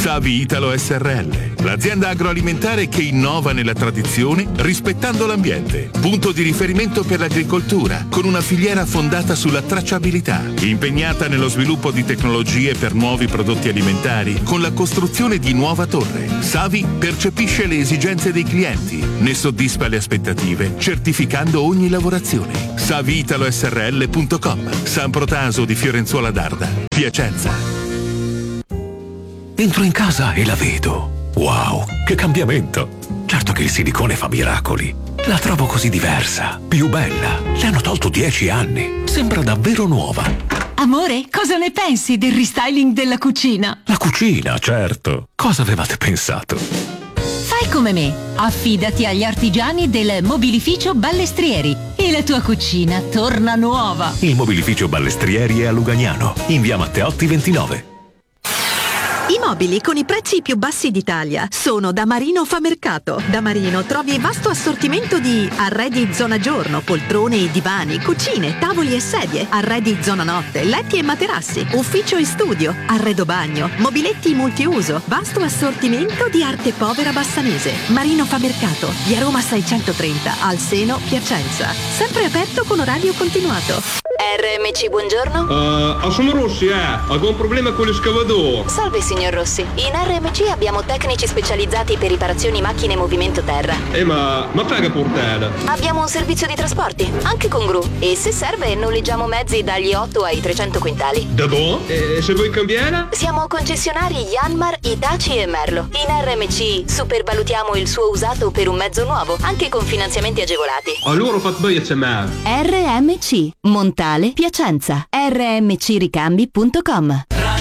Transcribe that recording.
Savi Italo SRL, l'azienda agroalimentare che innova nella tradizione rispettando l'ambiente. Punto di riferimento per l'agricoltura, con una filiera fondata sulla tracciabilità, impegnata nello sviluppo di tecnologie per nuovi prodotti alimentari, con la costruzione di nuova torre. Savi percepisce le esigenze dei clienti, ne soddisfa le aspettative, certificando ogni lavorazione. SaviItaloSRL.com, San Protaso di Fiorenzuola d'Arda, Piacenza. Entro in casa e la vedo. Wow, che cambiamento! Certo che il silicone fa miracoli. La trovo così diversa, più bella. Le hanno tolto 10 anni. Sembra davvero nuova. Amore, cosa ne pensi del restyling della cucina? La cucina, certo. Cosa avevate pensato? Fai come me. Affidati agli artigiani del Mobilificio Ballestrieri e la tua cucina torna nuova. Il Mobilificio Ballestrieri è a Lugagnano, in via Matteotti 29. I mobili con i prezzi più bassi d'Italia sono da Marino Famercato. Da Marino trovi vasto assortimento di arredi zona giorno, poltrone e divani, cucine, tavoli e sedie, arredi zona notte, letti e materassi, ufficio e studio, arredo bagno, mobiletti multiuso, vasto assortimento di arte povera bassanese. Marino Famercato, via Roma 630, al Seno, Piacenza. Sempre aperto con orario continuato. RMC, buongiorno. Sono Rossi, ho un problema con l'escavatore. Salve signor Rossi, in RMC abbiamo tecnici specializzati per riparazioni macchine e movimento terra. Ma fai che portata? Abbiamo un servizio di trasporti, anche con gru, e se serve noleggiamo mezzi dagli 8 ai 300 quintali. Da boh? E se vuoi cambiare? Siamo concessionari Yanmar, Hitachi e Merlo. In RMC supervalutiamo il suo usato per un mezzo nuovo, anche con finanziamenti agevolati. Allora fate bene a chiamare. RMC, Montale, Piacenza. rmcricambi.com